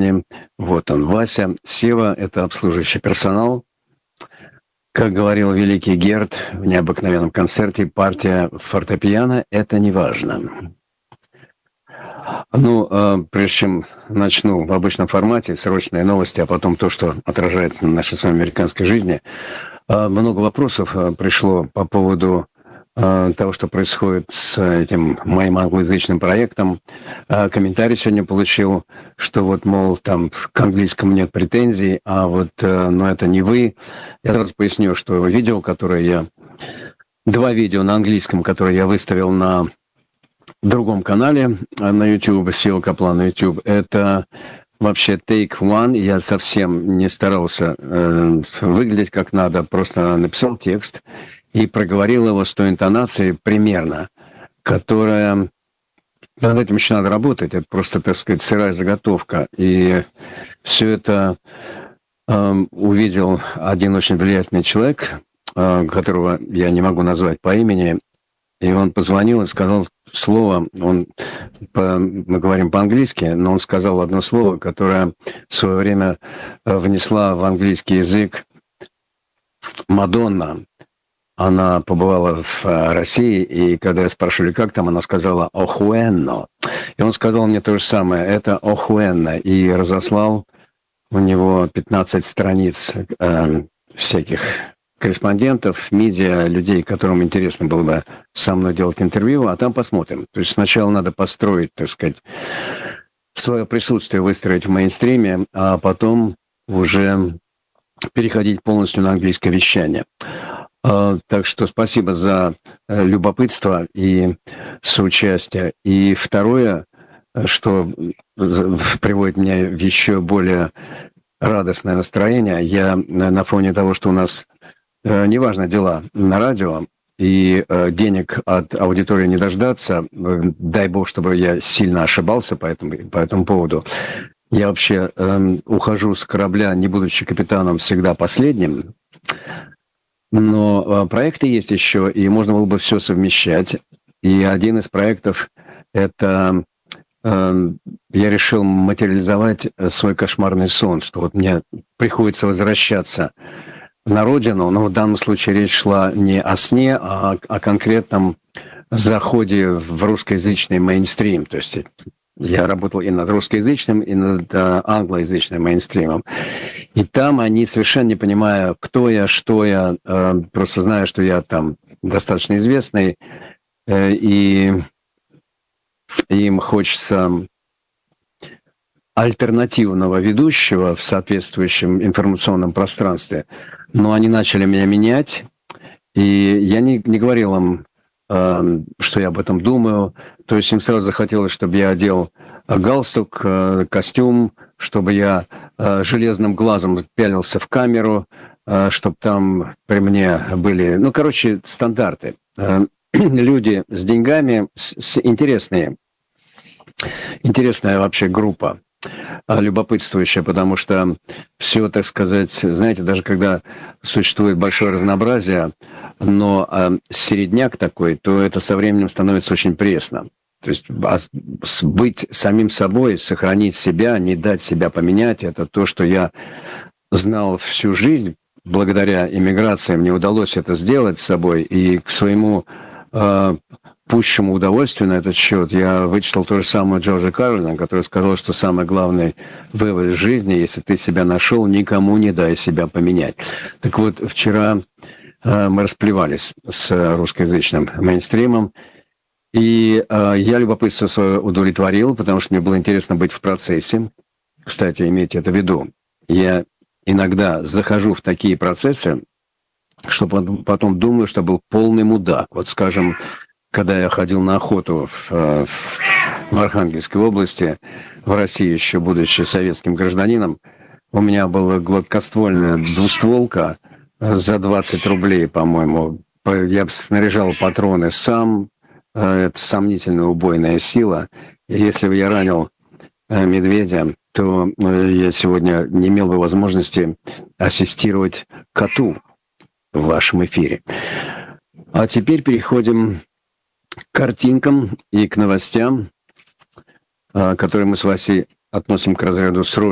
сегодня. Вот он, Вася. Сева — это обслуживающий персонал. Как говорил великий Герд в необыкновенном концерте, партия фортепиано — это не важно. Прежде чем начну в обычном формате, срочные новости, а потом то, что отражается на нашей с вами американской жизни. Много вопросов пришло по поводу того, что происходит с этим моим англоязычным проектом. Комментарий сегодня получил, что вот, мол, там к английскому нет претензий, но это не вы. Я сразу поясню, что видео, два видео на английском, которые я выставил на другом канале на YouTube, SEO Kaplan на YouTube, это вообще take one. Я совсем не старался выглядеть как надо, просто написал текст и проговорил его с той интонацией примерно, которая... Над этим еще надо работать, это просто, так сказать, сырая заготовка. И все это увидел один очень влиятельный человек, которого я не могу назвать по имени, и он позвонил и сказал слово, мы говорим по-английски, но он сказал одно слово, которое в свое время внесла в английский язык Мадонна. Она побывала в России, и когда я спрашивали, как там, она сказала «охуенно». И он сказал мне то же самое, это «охуенно», и разослал у него 15 страниц всяких корреспондентов, медиа, людей, которым интересно было бы со мной делать интервью, а там посмотрим. То есть сначала надо построить, так сказать, свое присутствие, выстроить в мейнстриме, а потом уже переходить полностью на английское вещание. Так что спасибо за любопытство и соучастие. И второе, что приводит меня в еще более радостное настроение, я на фоне того, что у нас неважно дела на радио, и денег от аудитории не дождаться, дай бог, чтобы я сильно ошибался по этому поводу, я вообще ухожу с корабля, не будучи капитаном, всегда последним. Но проекты есть еще, и можно было бы все совмещать. И один из проектов – это я решил материализовать свой кошмарный сон, что вот мне приходится возвращаться на родину, но в данном случае речь шла не о сне, а о конкретном заходе в русскоязычный мейнстрим. То есть я работал и над русскоязычным, и над англоязычным мейнстримом. И там они, совершенно не понимая, кто я, что я, просто знаю, что я там достаточно известный, и им хочется альтернативного ведущего в соответствующем информационном пространстве. Но они начали меня менять, и я не говорил им, что я об этом думаю. То есть им сразу захотелось, чтобы я одел галстук, костюм, чтобы я железным глазом пялился в камеру, чтобы там при мне были... стандарты. Люди с деньгами, интересная вообще группа, любопытствующая, потому что все, так сказать, знаете, даже когда существует большое разнообразие, но середняк такой, то это со временем становится очень пресно. То есть быть самим собой, сохранить себя, не дать себя поменять, это то, что я знал всю жизнь. Благодаря иммиграции мне удалось это сделать с собой, и к своему пущему удовольствию на этот счет я вычитал то же самое Джорджа Карлина, который сказал, что самый главный вывод в жизни, если ты себя нашел, никому не дай себя поменять. Так вот, вчера мы расплевались с русскоязычным мейнстримом, и я любопытство свое удовлетворил, потому что мне было интересно быть в процессе. Кстати, имейте это в виду. Я иногда захожу в такие процессы, что потом думаю, что был полный мудак. Вот, скажем, когда я ходил на охоту в Архангельской области, в России еще будучи советским гражданином, у меня была гладкоствольная двустволка за 20 рублей, по-моему. Я снаряжал патроны сам, это сомнительная убойная сила. И если бы я ранил медведя, то я сегодня не имел бы возможности ассистировать коту в вашем эфире. А теперь переходим к картинкам и к новостям, которые мы с Васей относим к разряду срочных.